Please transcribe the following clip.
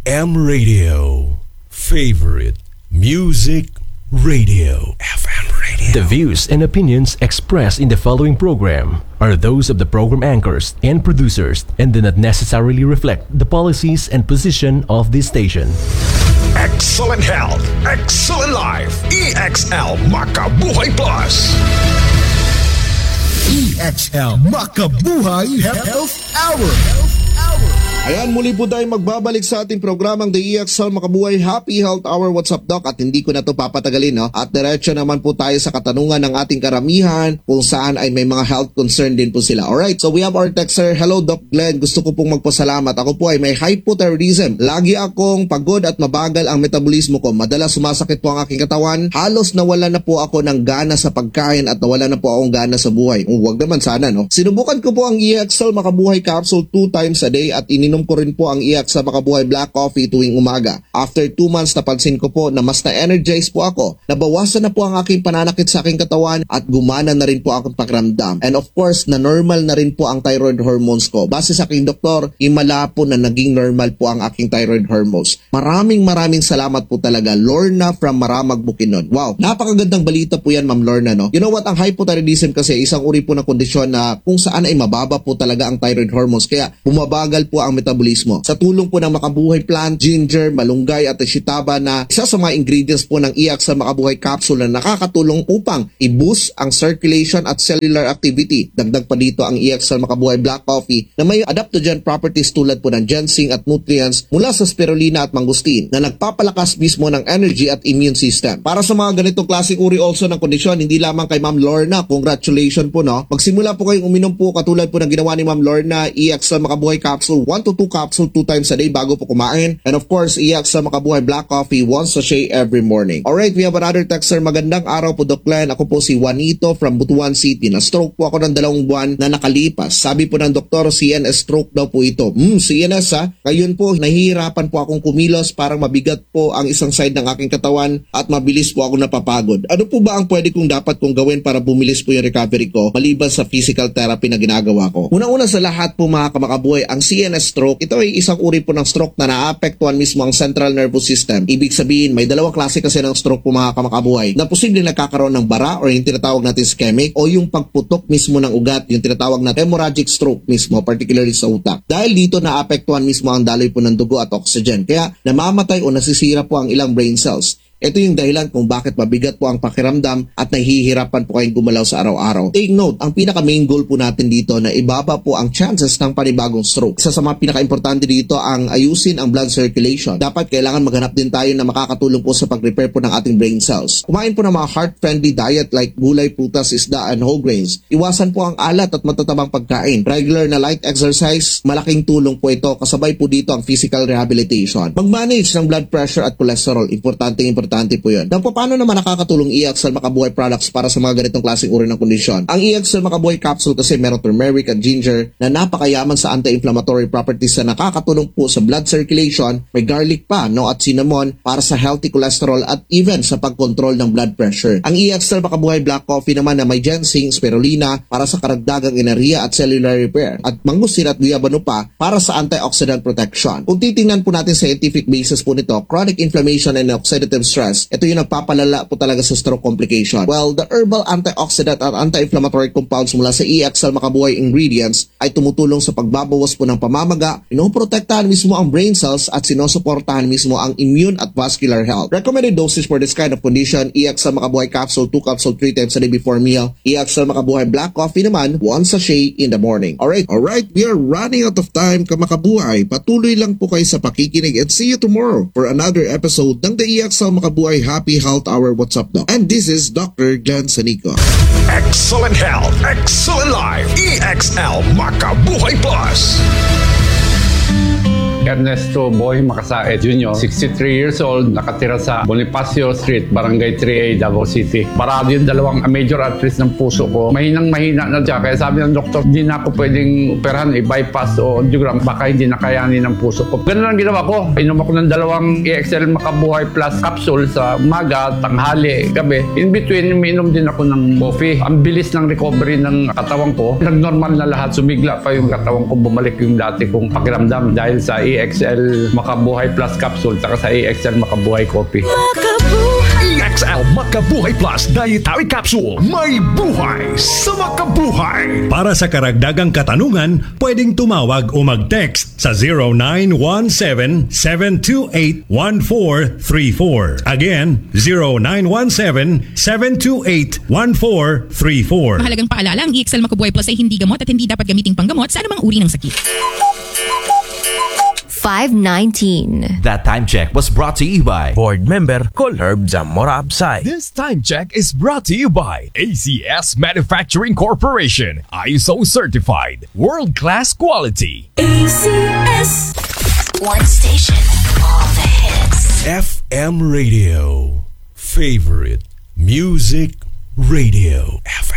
FM Radio. Favorite Music Radio. FM Radio. The views and opinions expressed in the following program are those of the program anchors and producers and do not necessarily reflect the policies and position of this station. Excellent health, excellent life. EXL Makabuhay Plus. EXL Makabuhay Health Hour. Ayan, muli po tayo magbabalik sa ating programang The EXL Makabuhay Happy Health Hour. What's up, Doc? At hindi ko na to papatagalin, no? At diretso naman po tayo sa katanungan ng ating karamihan kung saan ay may mga health concern din po sila. Alright, so we have our texter. Hello, Doc Glenn. Gusto ko pong magpasalamat. Ako po ay may hypothyroidism. Lagi akong pagod at mabagal ang metabolismo ko. Madalas sumasakit po ang aking katawan. Halos nawala na po ako ng gana sa pagkain at nawala na po akong gana sa buhay. Huwag naman sana, no? Sinubukan ko po ang EXL Makabuhay Capsule 2 times a day at ininom ko rin po ang EXL Makabuhay Black Coffee tuwing umaga. After 2 months, napansin ko po na mas na-energize po ako. Nabawasan na po ang aking pananakit sa aking katawan at gumana na rin po akong pakiramdam. And of course, na normal na rin po ang thyroid hormones ko. Base sa aking doktor, himala po na naging normal po ang aking thyroid hormones. Maraming salamat po talaga, Lorna from Maramag, Bukidnon. Wow, napakagandang balita po yan, Ma'am Lorna, no? You know what, ang hypothyroidism kasi isang uri po ng kondisyon na kung saan ay mababa po talaga ang thyroid hormones. Kaya bumabagal po ang metabolismo. Sa tulong po ng Makabuhay Plant, ginger, malunggay at shitaba na isa sa mga ingredients po ng EXL Makabuhay Capsule na nakakatulong upang i-boost ang circulation at cellular activity. Dagdag pa dito ang EXL Makabuhay Black Coffee na may adaptogen properties tulad po ng ginseng at nutrients mula sa spirulina at mangosteen na nagpapalakas mismo ng energy at immune system. Para sa mga ganitong klaseng uri also ng kondisyon, hindi lamang kay Ma'am Lorna, congratulations po, no? Magsimula po kayong uminom po katulad po ng ginawa ni Ma'am Lorna, EXL Makabuhay Capsule 1 to 2 capsules 2 times a day bago po kumain. And of course, EXL Makabuhay Black Coffee 1 sachet every morning. Alright, we have another texter. Magandang araw po, Doc Glenn. Ako po si Juanito from Butuan City. Na-stroke po ako ng 2 buwan na nakalipas. Sabi po ng doktor, CNS stroke daw po ito. CNS ha? Ngayon po, nahihirapan po akong kumilos. Parang mabigat po ang isang side ng aking katawan at mabilis po ako napapagod. Ano po ba ang pwede kong dapat kong gawin para bumilis po yung recovery ko maliban sa physical therapy na ginagawa ko? Unang-una sa lahat po mga kamakabuhay, ang CNS stroke, ito ay isang uri po ng stroke na naapektuhan mismo ang central nervous system. Ibig sabihin, may dalawang klase kasi ng stroke po mga kamakabuhay na posibleng nagkakaroon ng bara or yung tinatawag natin ischemic o yung pagputok mismo ng ugat, yung tinatawag na hemorrhagic stroke mismo, particularly sa utak. Dahil dito naapektuhan mismo ang daloy po ng dugo at oxygen. Kaya namamatay o nasisira po ang ilang brain cells. Ito yung dahilan kung bakit mabigat po ang pakiramdam at nahihirapan po kayong gumalaw sa araw-araw. Take note, ang pinaka-main goal po natin dito na ibaba po ang chances ng panibagong stroke. Isa sa mga pinaka-importante dito ang ayusin ang blood circulation. Dapat kailangan maghanap din tayo na makakatulong po sa pag-repair po ng ating brain cells. Kumain po ng mga heart-friendly diet like gulay, prutas, isda, and whole grains. Iwasan po ang alat at matatabang pagkain. Regular na light exercise, malaking tulong po ito. Kasabay po dito ang physical rehabilitation. Mag-manage ng blood pressure at cholesterol. Importante po yun. Paano naman nakakatulong EXL Makabuhay products para sa mga ganitong klaseng uri ng kondisyon? Ang EXL Makabuhay capsule kasi meron turmeric at ginger na napakayaman sa anti-inflammatory properties na nakakatulong po sa blood circulation. May garlic pa, no, at cinnamon para sa healthy cholesterol at even sa pagkontrol ng blood pressure. Ang EXL Makabuhay Black Coffee naman na may ginseng, spirulina para sa karagdagang enerhiya at cellular repair at mangosteen at guyabano pa para sa antioxidant protection. Kung titingnan po natin sa scientific basis po nito, chronic inflammation and oxidative stress, ito yung nagpapalala po talaga sa stroke complication. Well, the herbal antioxidant at anti-inflammatory compounds mula sa EXL Makabuhay ingredients ay tumutulong sa pagbabawas po ng pamamaga, pinoprotektahan mismo ang brain cells at sinusuportahan mismo ang immune at vascular health. Recommended dosage for this kind of condition, EXL Makabuhay capsule 2 capsule 3 times a day before meal. EXL Makabuhay Black Coffee naman 1 sachet in the morning. Alright, we are running out of time, kamakabuhay. Patuloy lang po kayo sa pakikinig and see you tomorrow for another episode ng The EXL Makabuhay Happy Health Hour. What's up, Doc? And this is Dr. Glenn Sanico. Excellent health, excellent life. EXL Makabuhay Plus. Ernesto Boy Makasaet Jr., 63 years old, nakatira sa Bonifacio Street, Barangay 3A, Davao City. Parado yung dalawang major arteries ng puso ko. Mahinang-mahina na siya. Kaya sabi ng doktor, hindi na ako pwedeng operahan, i-bypass o angiogram, baka hindi na kayanin ng puso ko. Ganun ang ginawa ko. Inom ako ng dalawang EXL Makabuhay Plus capsule sa umaga, tanghali, gabi. In between, umiinom din ako ng coffee. Ang bilis ng recovery ng katawan ko. Nag-normal na lahat. Sumigla pa yung katawan ko. Bumalik yung dati kong pakiramdam dahil sa EXL EXL Makabuhay Plus Capsule saka sa EXL Makabuhay Coffee. EXL Makabuhay Plus Dietary Capsule. May buhay sa makabuhay. Para sa karagdagang katanungan, pwedeng tumawag o mag-text sa 0917-728-1434. Again, 0917-728-1434. Mahalagang paalala, ang EXL Makabuhay Plus ay hindi gamot at hindi dapat gamiting panggamot sa anumang uri ng sakit. 519. That time check was brought to you by Board member Colherb Zamora Absay. This time check is brought to you by ACS Manufacturing Corporation. ISO certified. World-class quality. ACS. One station. All the hits. FM Radio. Favorite Music Radio.